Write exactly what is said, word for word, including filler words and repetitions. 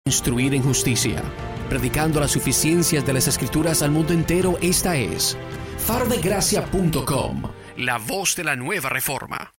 Instruir en justicia, predicando las suficiencias de las Escrituras al mundo entero. Esta es faro de gracia punto com, la voz de la nueva reforma.